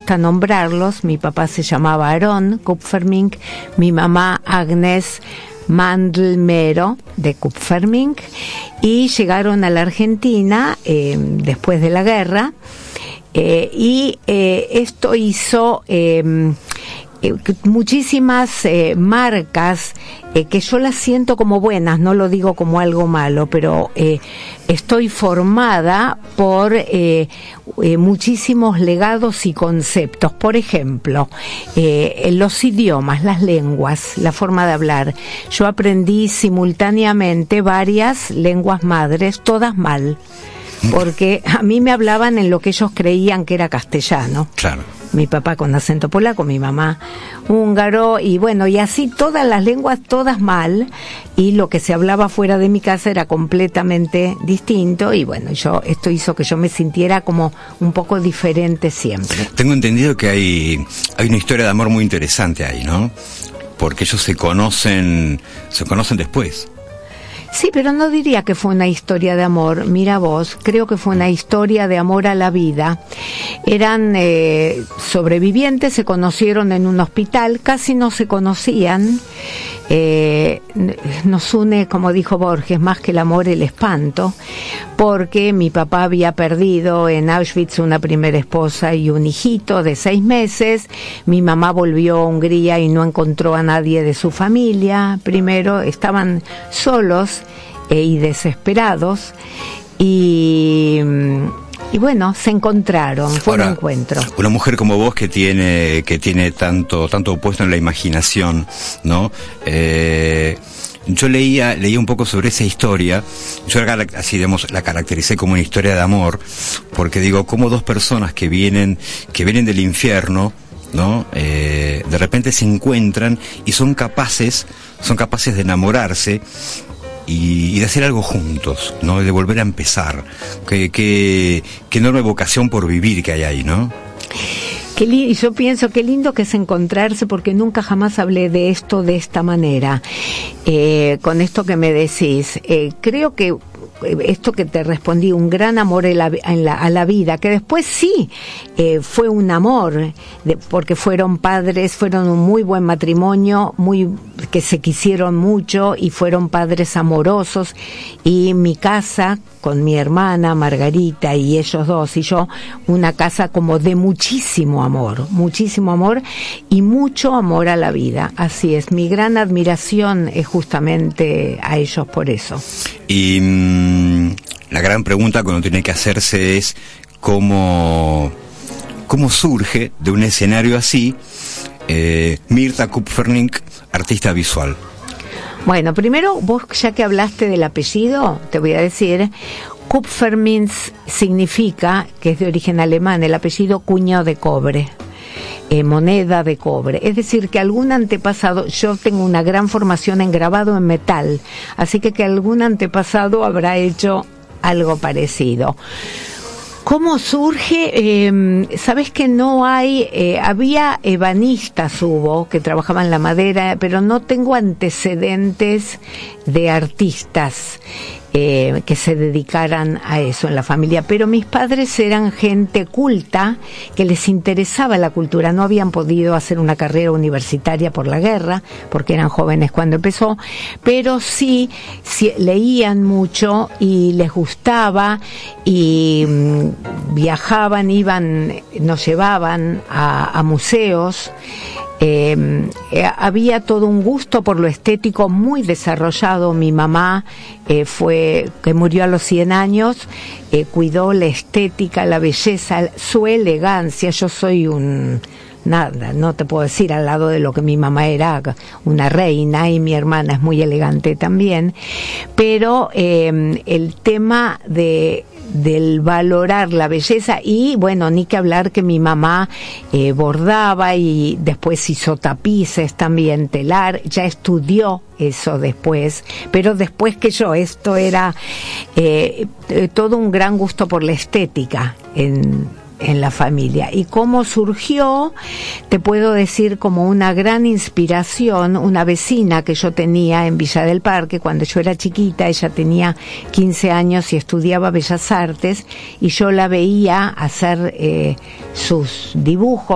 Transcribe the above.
gusta nombrarlos. Mi papá se llamaba Aaron Kupfermink, mi mamá Agnes Mandelmero de Kupfermink, y llegaron a la Argentina después de la guerra, y esto hizo muchísimas marcas que yo las siento como buenas, no lo digo como algo malo, pero estoy formada por muchísimos legados y conceptos. Por ejemplo, los idiomas, las lenguas, la forma de hablar. Yo aprendí simultáneamente varias lenguas madres, todas mal, porque a mí me hablaban en lo que ellos creían que era castellano. Claro. Mi papá con acento polaco, mi mamá húngaro, y bueno, y así todas las lenguas, todas mal, y lo que se hablaba fuera de mi casa era completamente distinto, y bueno, esto hizo que yo me sintiera como un poco diferente siempre. Tengo entendido que hay una historia de amor muy interesante ahí, ¿no? Porque ellos se conocen después. Sí, pero no diría que fue una historia de amor. Mira vos, creo que fue una historia de amor a la vida. Eran sobrevivientes, se conocieron en un hospital, casi no se conocían. Nos une, como dijo Borges, más que el amor, el espanto, porque mi papá había perdido en Auschwitz una primera esposa y un hijito de 6 meses. Mi mamá volvió a Hungría y no encontró a nadie de su familia. Primero estaban solos y desesperados, y bueno, se encontraron, fue un encuentro. Una mujer como vos que tiene tanto puesto en la imaginación, ¿no? Yo leía un poco sobre esa historia. Yo así, digamos, la caractericé como una historia de amor, porque digo, como dos personas que vienen del infierno, ¿no? De repente se encuentran y son capaces de enamorarse y de hacer algo juntos, ¿no? De volver a empezar. Qué enorme vocación por vivir que hay ahí, ¿no? Yo pienso qué lindo que es encontrarse, porque nunca jamás hablé de esto de esta manera. Con esto que me decís, creo que esto que te respondí, un gran amor a la vida, que después sí fue un amor, porque fueron padres, fueron un muy buen matrimonio, que se quisieron mucho y fueron padres amorosos, y mi casa con mi hermana Margarita y ellos dos y yo, una casa como de muchísimo amor y mucho amor a la vida. Así es, mi gran admiración es justamente a ellos por eso. Y la gran pregunta que uno tiene que hacerse es cómo surge de un escenario así Mirta Kupfermink, artista visual. Bueno, primero, vos ya que hablaste del apellido, te voy a decir, Kupfermink significa, que es de origen alemán, el apellido cuño de cobre. Moneda de cobre, es decir, que algún antepasado, yo tengo una gran formación en grabado en metal, así que algún antepasado habrá hecho algo parecido. ¿Cómo surge? Sabes que no hay, había ebanistas, que trabajaban la madera, pero no tengo antecedentes de artistas que se dedicaran a eso en la familia, pero mis padres eran gente culta, que les interesaba la cultura. No habían podido hacer una carrera universitaria por la guerra, porque eran jóvenes cuando empezó, pero sí leían mucho y les gustaba, y viajaban, nos llevaban a museos. Había todo un gusto por lo estético muy desarrollado. Mi mamá que murió a los 100 años, cuidó la estética, la belleza, su elegancia. Yo soy nada, no te puedo decir al lado de lo que mi mamá era, una reina, y mi hermana es muy elegante también, pero el tema del valorar la belleza, y bueno, ni que hablar que mi mamá bordaba y después hizo tapices también, telar, ya estudió eso después, pero después que yo, esto era todo un gran gusto por la estética en la familia. Y cómo surgió, te puedo decir, como una gran inspiración, una vecina que yo tenía en Villa del Parque cuando yo era chiquita. Ella tenía 15 años y estudiaba Bellas Artes, y yo la veía hacer sus dibujos